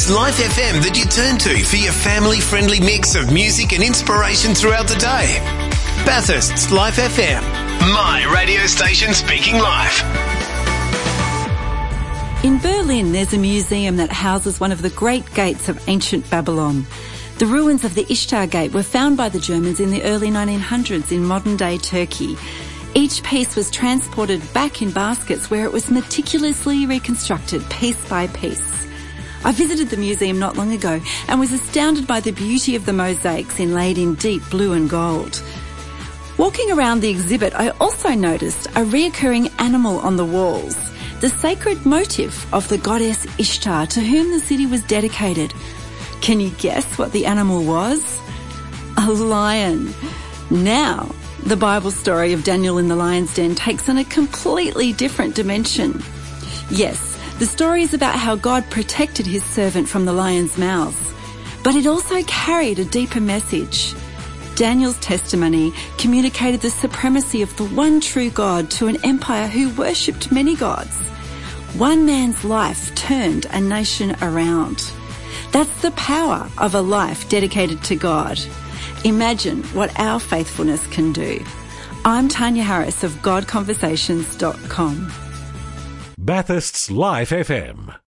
Life FM that you turn to for your family-friendly mix of music and inspiration throughout the day. Bathurst's Life FM, my radio station speaking life. In Berlin, there's a museum that houses one of the great gates of ancient Babylon. The ruins of the Ishtar Gate were found by the Germans in the early 1900s in modern-day Turkey. Each piece was transported back in baskets where it was meticulously reconstructed piece by piece. I visited the museum not long ago and was astounded by the beauty of the mosaics inlaid in deep blue and gold. Walking around the exhibit, I also noticed a reoccurring animal on the walls, the sacred motif of the goddess Ishtar, to whom the city was dedicated. Can you guess what the animal was? A lion. Now, the Bible story of Daniel in the lion's den takes on a completely different dimension. Yes, the story is about how God protected his servant from the lion's mouth, but it also carried a deeper message. Daniel's testimony communicated the supremacy of the one true God to an empire who worshipped many gods. One man's life turned a nation around. That's the power of a life dedicated to God. Imagine what our faithfulness can do. I'm Tanya Harris of GodConversations.com. Bathurst's Life FM.